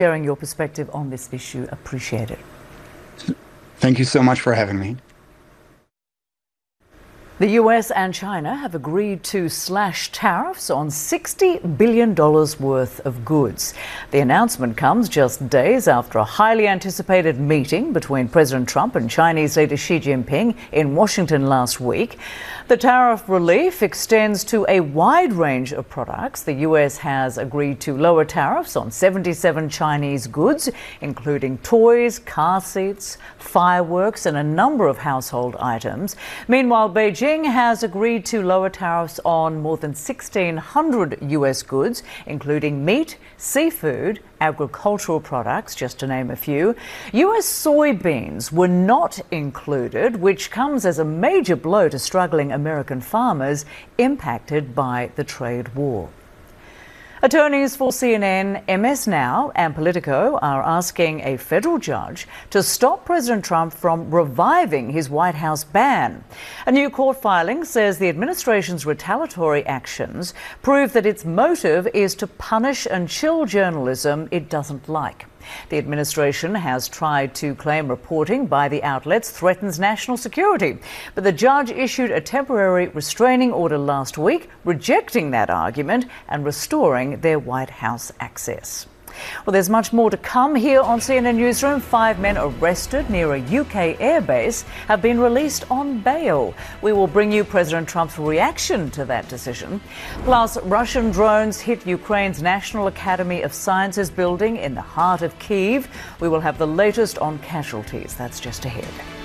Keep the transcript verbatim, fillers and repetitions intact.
Sharing your perspective on this issue. Appreciate it. Thank you so much for having me. The U S and China have agreed to slash tariffs on sixty billion dollars worth of goods. The announcement comes just days after a highly anticipated meeting between President Trump and Chinese leader Xi Jinping in Washington last week. The tariff relief extends to a wide range of products. The U S has agreed to lower tariffs on seventy-seven Chinese goods, including toys, car seats, fireworks, and a number of household items. Meanwhile, Beijing has agreed to lower tariffs on more than sixteen hundred U S goods, including meat, seafood, agricultural products, just to name a few. U S soybeans were not included, which comes as a major blow to struggling American farmers impacted by the trade war. Attorneys for C N N, M S Now and Politico are asking a federal judge to stop President Trump from reviving his White House ban. A new court filing says the administration's retaliatory actions prove that its motive is to punish and chill journalism it doesn't like. The administration has tried to claim reporting by the outlets threatens national security, but the judge issued a temporary restraining order last week, rejecting that argument and restoring their White House access. Well, there's much more to come here on C N N Newsroom. Five men arrested near a U K airbase have been released on bail. We will bring you President Trump's reaction to that decision. Plus, Russian drones hit Ukraine's National Academy of Sciences building in the heart of Kyiv. We will have the latest on casualties. That's just ahead.